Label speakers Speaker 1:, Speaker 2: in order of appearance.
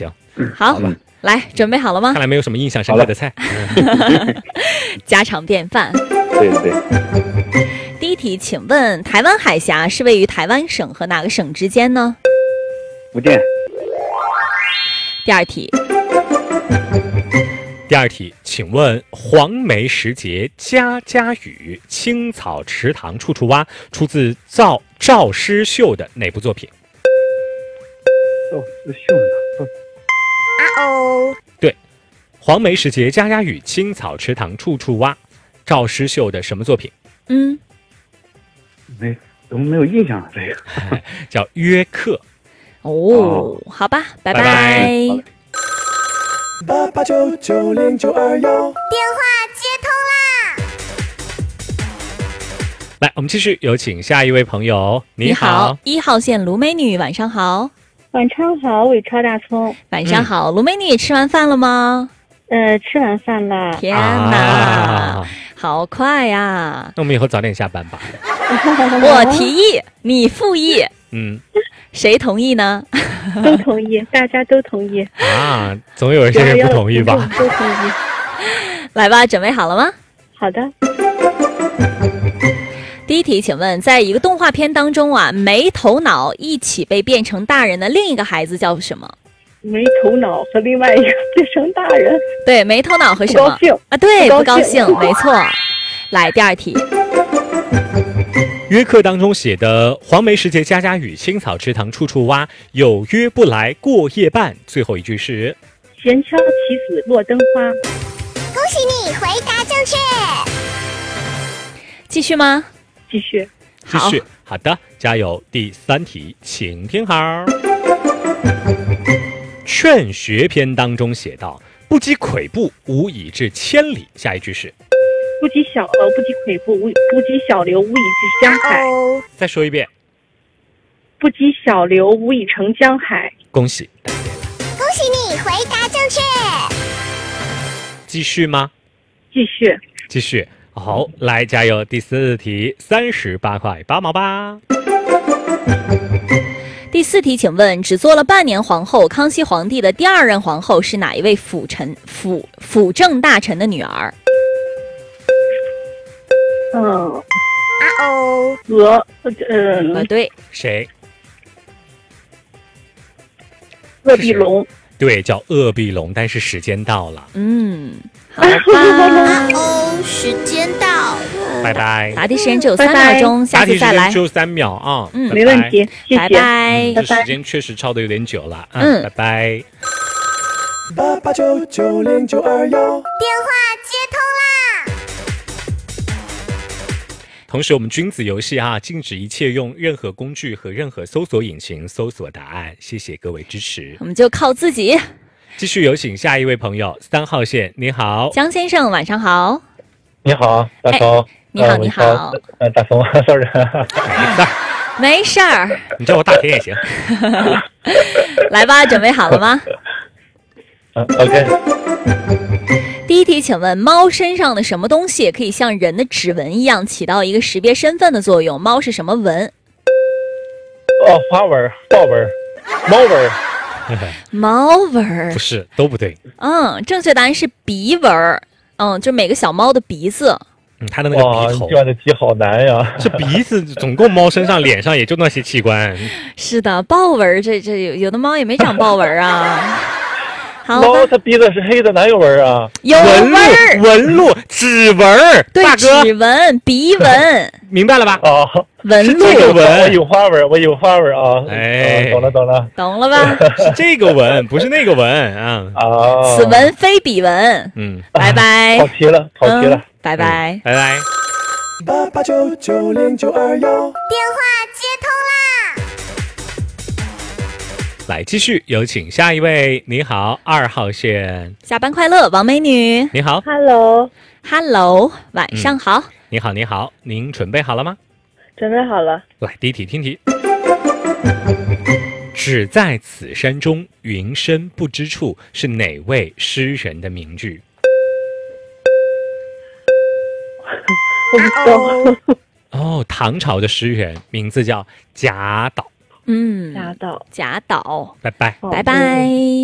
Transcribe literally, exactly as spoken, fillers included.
Speaker 1: 行，
Speaker 2: 好，来，准备好了吗？
Speaker 1: 看来没有什么印象深刻的菜。
Speaker 2: 家常便饭。
Speaker 3: 对对。
Speaker 2: 第一题，请问台湾海峡是位于台湾省和哪个省之间呢？
Speaker 3: 福建。
Speaker 2: 第二题。
Speaker 1: 第二题，请问黄梅时节家家雨，青草池塘处处蛙，出自赵赵诗秀的哪部作品？
Speaker 3: 赵诗秀呢？
Speaker 2: 啊哦，
Speaker 1: 对，黄梅时节家家雨，青草池塘处处蛙，赵诗秀的什么作品？
Speaker 2: 嗯，
Speaker 3: 没，怎么没有印象了？这个
Speaker 1: 叫《约克》。
Speaker 2: 哦，好吧，拜拜。
Speaker 1: 拜拜
Speaker 4: 八八九九零九二幺，
Speaker 5: 电话接通啦！
Speaker 1: 来，我们继续有请下一位朋友。
Speaker 2: 你
Speaker 1: 好，
Speaker 2: 好，一号线卢美女，晚上好。
Speaker 6: 晚上好，伟超大葱。
Speaker 2: 晚上好，卢美女，吃完饭了吗？
Speaker 6: 呃，吃完饭了。
Speaker 2: 天哪，
Speaker 1: 啊
Speaker 2: 好快呀！
Speaker 1: 那我们以后早点下班吧。
Speaker 2: 我提议，你复议，
Speaker 1: 嗯
Speaker 2: 谁同意呢？
Speaker 6: 都同意，大家都同意。
Speaker 1: 啊，总有一些人不同意吧？
Speaker 6: 都同意。
Speaker 2: 来吧，准备好了吗？
Speaker 6: 好的。
Speaker 2: 第一题，请问，在一个动画片当中啊，没头脑一起被变成大人的另一个孩子叫什么？
Speaker 6: 没头脑和另外一个变成大人。
Speaker 2: 对，没头脑和什么？
Speaker 6: 不高兴
Speaker 2: 啊？对，
Speaker 6: 不
Speaker 2: 不高
Speaker 6: 高兴
Speaker 2: 兴，没错。来，第二题。
Speaker 1: 约课当中写的“黄梅时节家家雨，青草池塘处处蛙，有约不来过夜半”，最后一句是
Speaker 6: “闲敲棋子落灯花”。
Speaker 5: 恭喜你回答正确。
Speaker 2: 继续吗？
Speaker 6: 继续。
Speaker 1: 继续。好的，加油。第三题，请听好。《劝学篇》当中写道：“不积跬步，无以至千里。”下一句是
Speaker 6: 不积小呃，不积跬步，无不积小流，无以至江海。
Speaker 5: 哦，
Speaker 1: 再说一遍。
Speaker 6: 不积小流，无以成江海。
Speaker 1: 恭喜。
Speaker 5: 恭喜你回答正确。
Speaker 1: 继续吗？
Speaker 6: 继续。
Speaker 1: 继续。好，来加油。第四题，三十八块八毛八。
Speaker 2: 第四题，请问只做了半年皇后，康熙皇帝的第二任皇后是哪一位辅臣辅辅政大臣的女儿？
Speaker 6: 嗯，
Speaker 5: 啊哦，
Speaker 6: 鹅，嗯，
Speaker 2: 呃，对，
Speaker 1: 谁？
Speaker 6: 鄂必龙。
Speaker 1: 对，叫鄂必龙，但是时间到了。
Speaker 2: 嗯，好吧。
Speaker 5: 啊哦，时间到。
Speaker 1: 拜拜。
Speaker 2: 答题时间只有三
Speaker 6: 拜拜
Speaker 2: 秒钟，下次再来
Speaker 1: 答题时间只。有三秒啊。
Speaker 2: 嗯
Speaker 1: 拜拜
Speaker 6: 没问题，谢谢。
Speaker 2: 拜拜
Speaker 1: 嗯这时间确实超的有点久了。
Speaker 2: 嗯
Speaker 1: 拜拜。
Speaker 4: 八八九九零九二幺，
Speaker 5: 电话接通啦！
Speaker 1: 同时，我们君子游戏哈、啊，禁止一切用任何工具和任何搜索引擎搜索答案。谢谢各位支持。
Speaker 2: 我们就靠自己。
Speaker 1: 继续有请下一位朋友，三号线，你好。
Speaker 2: 江先生，晚上好。
Speaker 7: 你好，大葱。
Speaker 2: 你好，
Speaker 7: 呃
Speaker 2: 你好。
Speaker 7: 呃，大葱，sorry。
Speaker 1: 没事儿，
Speaker 2: 没事儿。
Speaker 1: 你叫我大田也行。
Speaker 2: 来吧，准备好了吗？
Speaker 7: 嗯 ，OK。
Speaker 2: 第一题，请问猫身上的什么东西可以像人的指纹一样起到一个识别身份的作用？猫是什么纹？
Speaker 7: 哦，花纹、豹纹、猫纹。
Speaker 2: 猫纹儿
Speaker 1: 不。是，都不对。
Speaker 2: 嗯，正确答案是鼻纹儿。嗯，就每个小猫的鼻子。
Speaker 1: 嗯，它的那个
Speaker 7: 哇，
Speaker 1: 鼻头
Speaker 7: 这。样的题好难呀！
Speaker 1: 这鼻子总共猫身上、脸上也就那些器官。
Speaker 2: 是的，豹纹儿，这这有有的猫也没长豹纹儿啊。好
Speaker 7: 猫
Speaker 2: 吧，
Speaker 7: 它鼻子是黑的，哪有纹啊？
Speaker 2: 有
Speaker 1: 纹
Speaker 2: 纹儿
Speaker 1: 路、，纹路、指纹儿，
Speaker 2: 对，
Speaker 1: 大哥
Speaker 2: 指纹、鼻纹、
Speaker 1: 明白了吧？
Speaker 7: 哦，
Speaker 2: 纹路，
Speaker 1: 这个
Speaker 7: 我
Speaker 1: 纹
Speaker 7: 有花纹，我有花纹啊！
Speaker 1: 哎
Speaker 7: 哦懂了懂了。
Speaker 2: 懂了吧？
Speaker 1: 是这个纹，不是那个纹啊。
Speaker 7: 啊，
Speaker 2: 此纹非彼纹。
Speaker 1: 嗯，
Speaker 2: 拜拜
Speaker 7: 跑。题了，跑题了。
Speaker 2: 嗯，拜拜。
Speaker 1: 拜拜。
Speaker 4: 八八九九零九二幺，
Speaker 5: 电话接通啦！
Speaker 1: 来，继续有请下一位。你好，二号线。
Speaker 2: 下班快乐，王美女。
Speaker 1: 你好，
Speaker 6: Hello，
Speaker 2: Hello，晚上好。
Speaker 1: 你好，你好，您准备好了吗？
Speaker 6: 准备好了。
Speaker 1: 来，第一题，听题。只在此山中，云深不知处，是哪位诗人的名句？
Speaker 6: 我不知道。
Speaker 1: 哦，唐朝的诗人，名字叫贾岛。
Speaker 2: 嗯，
Speaker 6: 吓到。
Speaker 2: 贾岛。
Speaker 1: 拜拜。
Speaker 2: 拜拜。